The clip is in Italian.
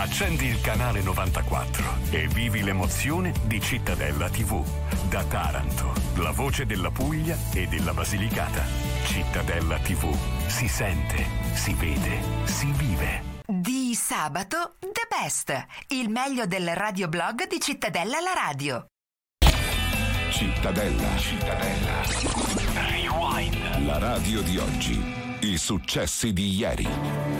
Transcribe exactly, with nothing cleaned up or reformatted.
Accendi il canale novantaquattro e vivi l'emozione di Cittadella tivù. Da Taranto, la voce della Puglia e della Basilicata. Cittadella tivù. Si sente, si vede, si vive. Di sabato, The Best, il meglio del radioblog di Cittadella la radio. Cittadella. Cittadella. Rewind. La radio di oggi. I successi di ieri.